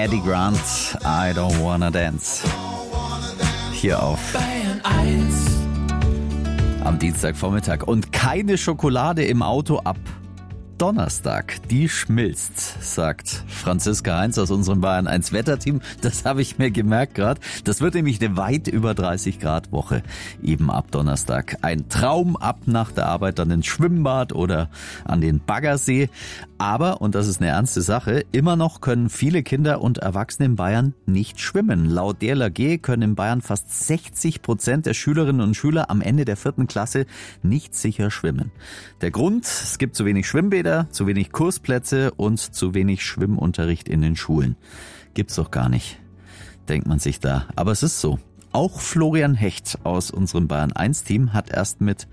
Eddie Grant, I Don't Wanna Dance. Hier auf Bayern 1. am Dienstagvormittag. Und keine Schokolade im Auto ab Donnerstag. Die schmilzt, sagt Franziska Heinz aus unserem Bayern 1 Wetterteam. Das habe ich mir gemerkt gerade. Das wird nämlich eine weit über 30 Grad Woche eben ab Donnerstag. Ein Traum, ab nach der Arbeit dann ins Schwimmbad oder an den Baggersee. Aber, und das ist eine ernste Sache, immer noch können viele Kinder und Erwachsene in Bayern nicht schwimmen. Laut DLRG können in Bayern fast 60% der Schülerinnen und Schüler am Ende der 4. Klasse nicht sicher schwimmen. Der Grund, es gibt zu wenig Schwimmbäder, zu wenig Kursplätze und zu wenig Schwimmunterricht in den Schulen. Gibt's doch gar nicht, denkt man sich da. Aber es ist so. Auch Florian Hecht aus unserem Bayern 1 Team hat erst mit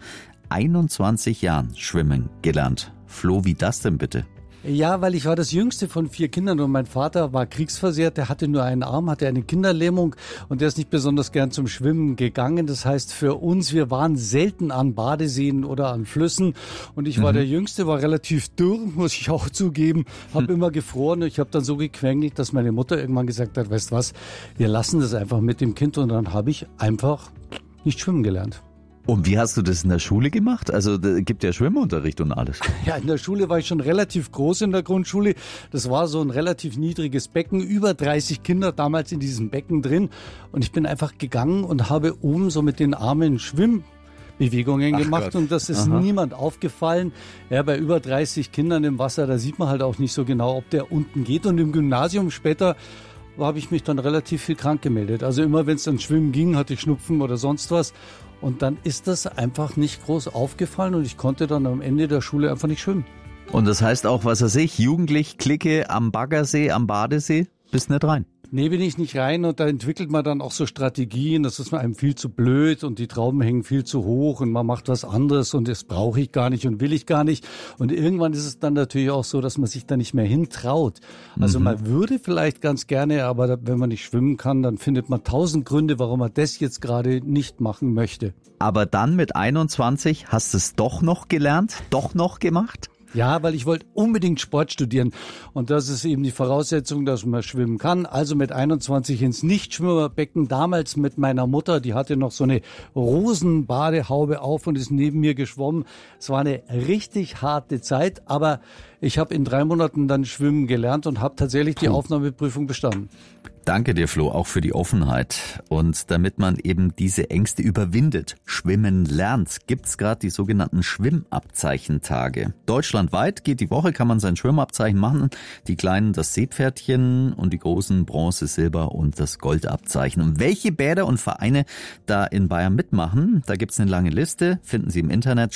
21 Jahren schwimmen gelernt. Flo, wie das denn bitte? Ja, weil ich war das jüngste von 4 Kindern und mein Vater war kriegsversehrt, der hatte nur einen Arm, hatte eine Kinderlähmung und der ist nicht besonders gern zum Schwimmen gegangen. Das heißt für uns, wir waren selten an Badeseen oder an Flüssen und ich war der Jüngste, war relativ dürr, muss ich auch zugeben, habe immer gefroren. Ich habe dann so gequengelt, dass meine Mutter irgendwann gesagt hat, weißt was, wir lassen das einfach mit dem Kind und dann habe ich einfach nicht schwimmen gelernt. Und wie hast du das in der Schule gemacht? Also gibt ja Schwimmunterricht und alles. Ja, in der Schule war ich schon relativ groß in der Grundschule. Das war so ein relativ niedriges Becken, über 30 Kinder damals in diesem Becken drin. Und ich bin einfach gegangen und habe oben so mit den Armen Schwimmbewegungen gemacht. Und das ist niemand aufgefallen. Ja, bei über 30 Kindern im Wasser, da sieht man halt auch nicht so genau, ob der unten geht. Und im Gymnasium später habe ich mich dann relativ viel krank gemeldet. Also immer, wenn es dann schwimmen ging, hatte ich Schnupfen oder sonst was. Und dann ist das einfach nicht groß aufgefallen und ich konnte dann am Ende der Schule einfach nicht schwimmen. Und das heißt auch, was weiß ich, jugendlich Clique am Baggersee, am Badesee, bist nicht rein? Nee, bin ich nicht rein und da entwickelt man dann auch so Strategien, das ist einem viel zu blöd und die Trauben hängen viel zu hoch und man macht was anderes und das brauche ich gar nicht und will ich gar nicht. Und irgendwann ist es dann natürlich auch so, dass man sich da nicht mehr hintraut. Also man würde vielleicht ganz gerne, aber wenn man nicht schwimmen kann, dann findet man 1000 Gründe, warum man das jetzt gerade nicht machen möchte. Aber dann mit 21 hast du es doch noch gelernt, doch noch gemacht? Ja, weil ich wollte unbedingt Sport studieren und das ist eben die Voraussetzung, dass man schwimmen kann. Also mit 21 ins Nichtschwimmerbecken, damals mit meiner Mutter, die hatte noch so eine Rosenbadehaube auf und ist neben mir geschwommen. Es war eine richtig harte Zeit, aber ich habe in 3 Monaten dann schwimmen gelernt und habe tatsächlich die Aufnahmeprüfung bestanden. Danke dir, Flo, auch für die Offenheit. Und damit man eben diese Ängste überwindet, schwimmen lernt, gibt's gerade die sogenannten Schwimmabzeichentage. Deutschlandweit geht die Woche, kann man sein Schwimmabzeichen machen. Die kleinen das Seepferdchen und die großen Bronze, Silber und das Goldabzeichen. Und welche Bäder und Vereine da in Bayern mitmachen, da gibt's eine lange Liste, finden Sie im Internet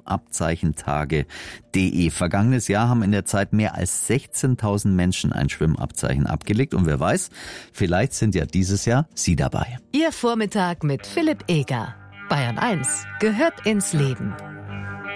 schwimmabzeichentage.de. Vergangenes Jahr haben in der Zeit mehr als 16.000 Menschen ein Schwimmabzeichen abgelegt. Und wer weiß, vielleicht sind ja dieses Jahr Sie dabei. Ihr Vormittag mit Philipp Eger. Bayern 1 gehört ins Leben.